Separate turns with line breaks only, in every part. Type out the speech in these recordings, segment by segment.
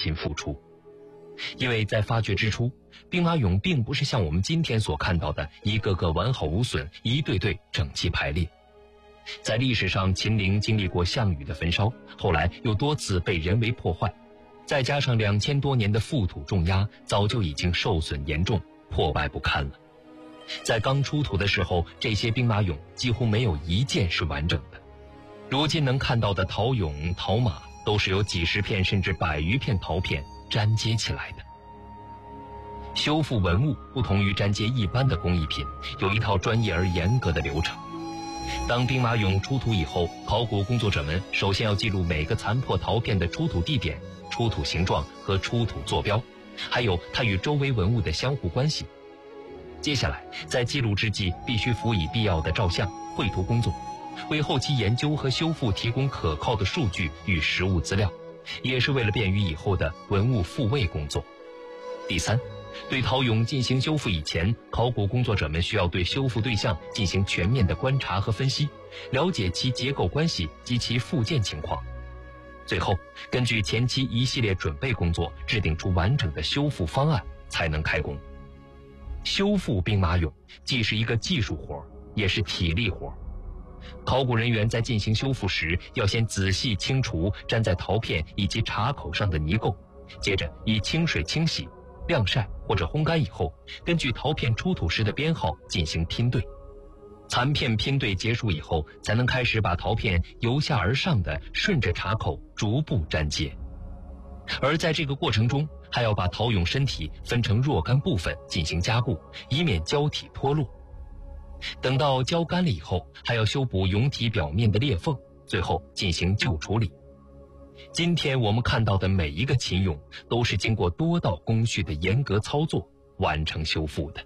勤付出。因为在发掘之初，兵马俑并不是像我们今天所看到的一个个完好无损，一对对整齐排列。在历史上，秦陵经历过项羽的焚烧，后来又多次被人为破坏，再加上2000多年的覆土重压，早就已经受损严重，破败不堪了。在刚出土的时候，这些兵马俑几乎没有一件是完整的。如今能看到的陶俑、陶马，都是由几十片甚至100余片陶片粘接起来的。修复文物不同于粘接一般的工艺品，有一套专业而严格的流程。当兵马俑出土以后，考古工作者们首先要记录每个残破陶片的出土地点、出土形状和出土坐标，还有它与周围文物的相互关系。接下来，在记录之际，必须辅以必要的照相、绘图工作，为后期研究和修复提供可靠的数据与实物资料，也是为了便于以后的文物复位工作。第三，对陶俑进行修复以前，考古工作者们需要对修复对象进行全面的观察和分析，了解其结构关系及其附件情况。最后，根据前期一系列准备工作，制定出完整的修复方案，才能开工。修复兵马俑既是一个技术活，也是体力活。考古人员在进行修复时，要先仔细清除粘在陶片以及茶口上的泥垢，接着以清水清洗、晾晒或者烘干以后，根据陶片出土时的编号进行拼对。残片拼对结束以后，才能开始把陶片由下而上的顺着茶口逐步粘接。而在这个过程中，还要把陶俑身体分成若干部分进行加固，以免胶体脱落。等到胶干了以后，还要修补俑体表面的裂缝，最后进行旧处理。今天我们看到的每一个秦俑，都是经过多道工序的严格操作完成修复的。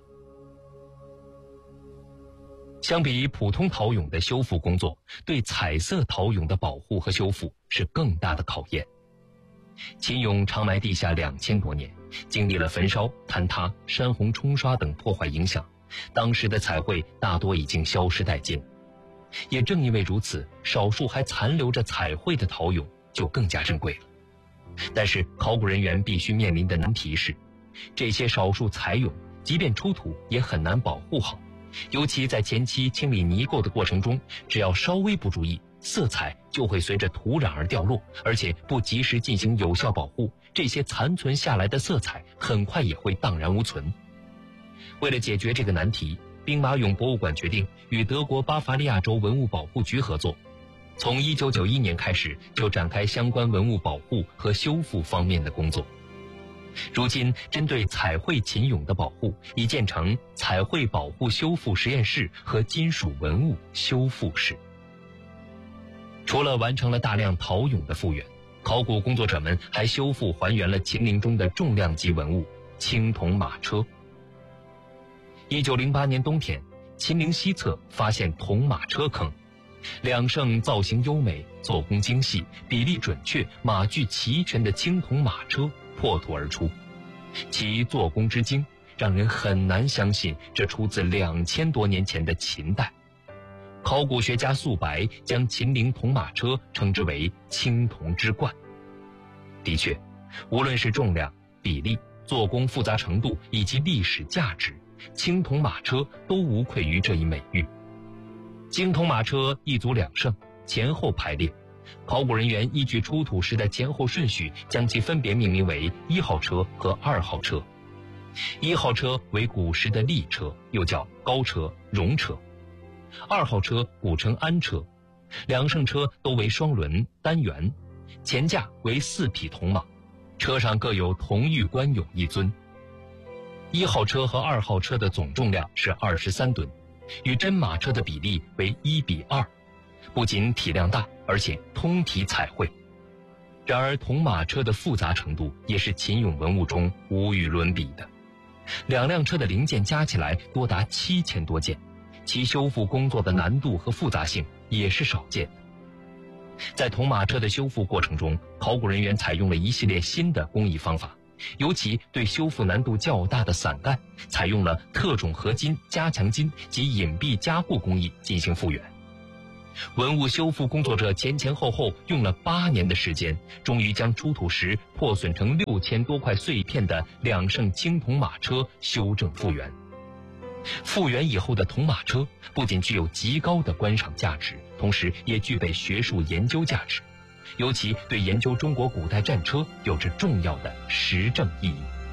相比于普通陶俑的修复工作，对彩色陶俑的保护和修复是更大的考验。秦俑长埋地下2000多年，经历了焚烧、坍塌、山洪冲刷等破坏影响，当时的彩绘大多已经消失殆尽。也正因为如此，少数还残留着彩绘的陶俑就更加珍贵了。但是考古人员必须面临的难题是，这些少数彩俑即便出土也很难保护好，尤其在前期清理泥垢的过程中，只要稍微不注意，色彩就会随着土壤而掉落，而且不及时进行有效保护，这些残存下来的色彩很快也会荡然无存。为了解决这个难题，兵马俑博物馆决定与德国巴伐利亚州文物保护局合作，从1991年开始就展开相关文物保护和修复方面的工作。如今，针对彩绘秦俑的保护，已建成彩绘保护修复实验室和金属文物修复室。除了完成了大量陶俑的复原，考古工作者们还修复还原了秦陵中的重量级文物青铜马车。1908年冬天，秦陵西侧发现铜马车坑，2乘造型优美、做工精细、比例准确、马具齐全的青铜马车破土而出，其做工之精，让人很难相信这出自2000多年前的秦代。考古学家素白将秦陵铜马车称之为青铜之冠。的确，无论是重量、比例、做工复杂程度以及历史价值，青铜马车都无愧于这一美誉。青铜马车一组2乘，前后排列，考古人员依据出土时的前后顺序，将其分别命名为1号车和2号车。1号车为古时的立车，又叫高车、戎车；2号车古称安车，2乘车都为双轮单元，前架为4匹铜马，车上各有铜玉官俑1尊。1号车和2号车的总重量是23吨，与真马车的比例为1比2，不仅体量大，而且通体彩绘。然而铜马车的复杂程度也是秦俑文物中无与伦比的，2辆车的零件加起来多达7000多件，其修复工作的难度和复杂性也是少见的。在铜马车的修复过程中，考古人员采用了一系列新的工艺方法，尤其对修复难度较大的伞盖，采用了特种合金、加强金及隐蔽加固工艺进行复原。 文物修复工作者前前后后用了8年的时间，终于将出土时破损成6000多块碎片的2乘青铜马车修正复原。复原以后的铜马车不仅具有极高的观赏价值，同时也具备学术研究价值，尤其对研究中国古代战车有着重要的实证意义。